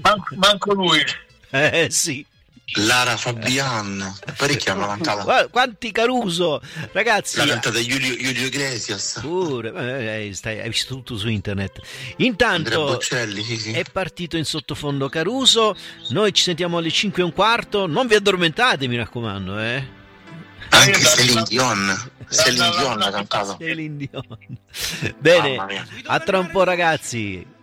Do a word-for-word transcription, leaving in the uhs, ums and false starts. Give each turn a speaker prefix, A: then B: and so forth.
A: manco, manco lui.
B: Eh sì.
C: Lara Fabian, parecchio hanno cantato.
B: Guarda, quanti Caruso, ragazzi.
C: L'ha cantata Giulio, Giulio Iglesias.
B: Pure, eh, stai, hai visto tutto su internet.
C: Andrea
B: Intanto
C: Bocelli, sì, sì.
B: è partito in sottofondo Caruso. Noi ci sentiamo alle cinque e un quarto. Non vi addormentate, mi raccomando, eh.
C: Anche Celine Dion. Celine Dion ha cantato.
B: Celine Dion. Bene,
C: Mamma mia.
B: a tra un po', ragazzi.